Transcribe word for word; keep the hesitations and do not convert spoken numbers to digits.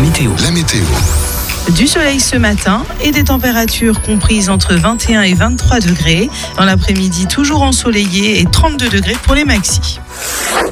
météo. La météo. Du soleil ce matin et des températures comprises entre vingt et un et vingt-trois degrés. Dans l'après-midi, toujours ensoleillé et trente-deux degrés pour les maxis.